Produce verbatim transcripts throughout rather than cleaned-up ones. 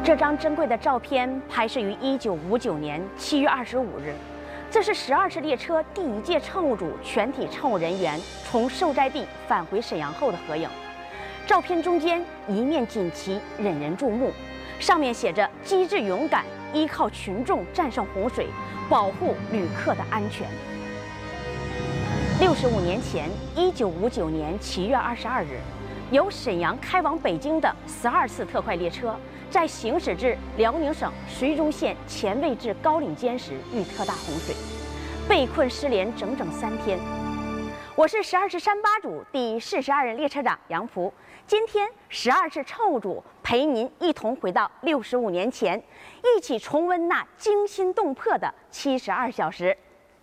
这张珍贵的照片拍摄于一九五九年七月二十五日，这是十二次列车第一届乘务组全体乘务人员从受灾地返回沈阳后的合影。照片中间一面锦旗引人注目，上面写着“机智勇敢，依靠群众战胜洪水，保护旅客的安全”。六十五年前，一九五九年七月二十二日，由沈阳开往北京的十二次特快列车，在行驶至辽宁省绥中县前卫至高岭间时遇特大洪水，被困失联整整三天。我是十二次三八组第四十二任列车长杨璞。今天，十二次乘务组陪您一同回到六十五年前，一起重温那惊心动魄的七十二小时。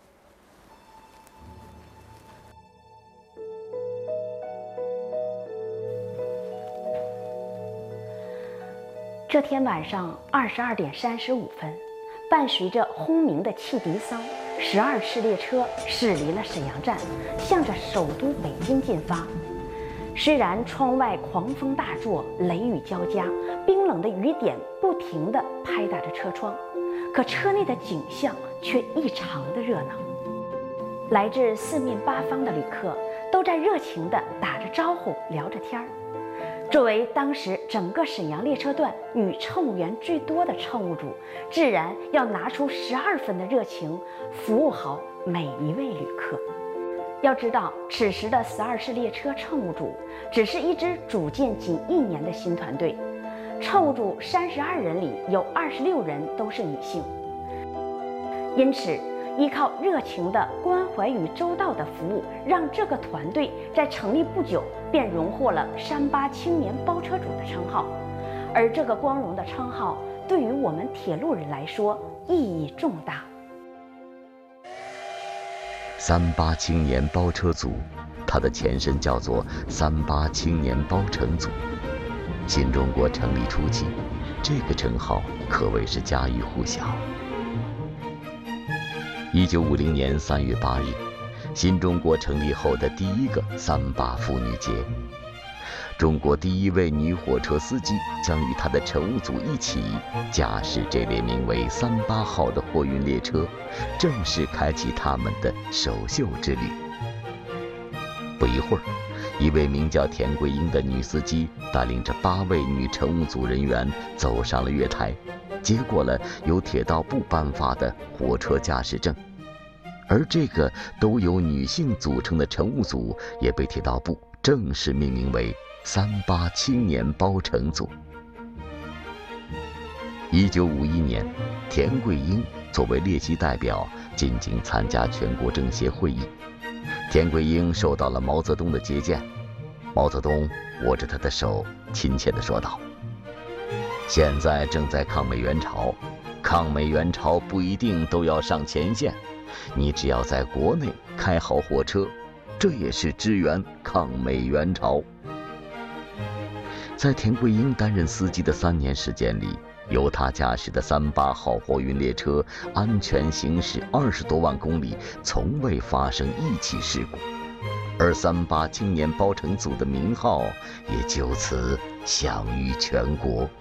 这天晚上二十二点三十五分，伴随着轰鸣的汽笛声，十二次列车驶离了沈阳站，向着首都北京进发。虽然窗外狂风大作，雷雨交加，冰冷的雨点不停地拍打着车窗，可车内的景象却异常的热闹。来自四面八方的旅客都在热情地打着招呼，聊着天儿。作为当时整个沈阳列车段女乘务员最多的乘务组，自然要拿出十二分的热情，服务好每一位旅客。要知道，此时的十二次列车乘务组只是一支组建仅一年的新团队，乘务组三十二人里有二十六人都是女性，因此依靠热情的关怀与周到的服务，让这个团队在成立不久便荣获了三八青年包车组的称号。而这个光荣的称号对于我们铁路人来说意义重大。 三八青年包车组，它的前身叫做三八青年包乘组。新中国成立初期，这个称号可谓是家喻户晓。一九五零年三月八日，新中国成立后的第一个三八妇女节，中国第一位女火车司机将与她的乘务组一起驾驶这列名为三八号的货运列车，正式开启他们的首秀之旅。不一会儿，一位名叫田桂英的女司机带领着八位女乘务组人员走上了月台，接过了由铁道部颁发的火车驾驶证。而这个都由女性组成的乘务组也被铁道部正式命名为三八青年包乘组。一九五一年，田桂英作为列席代表进京参加全国政协会议。田桂英受到了毛泽东的接见，毛泽东握着她的手，亲切地说道：“现在正在抗美援朝，抗美援朝不一定都要上前线，你只要在国内开好火车，这也是支援抗美援朝。”在田桂英担任司机的三年时间里，由他驾驶的三八号货运列车安全行驶二十多万公里，从未发生一起事故，而三八青年包乘组的名号也就此享誉全国。